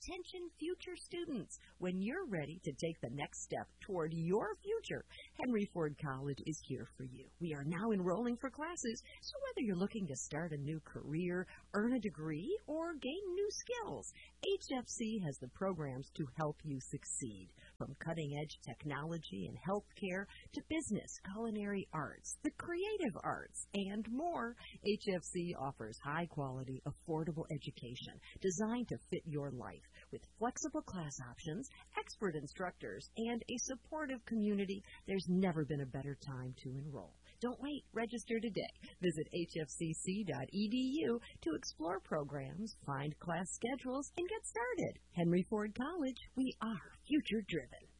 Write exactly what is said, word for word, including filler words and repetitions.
Attention future students, when you're ready to take the next step toward your future, Henry Ford College is here for you. We are now enrolling for classes, so whether you're looking to start a new career, earn a degree, or gain new skills, H F C has the programs to help you succeed. From cutting-edge technology and healthcare to business, culinary arts, the creative arts, and more, H F C offers high-quality, affordable education designed to fit your life. With flexible class options, expert instructors, and a supportive community, there's never been a better time to enroll. Don't wait. Register today. Visit H F C C dot E D U to explore programs, find class schedules, and get started. Henry Ford College, we are future-driven.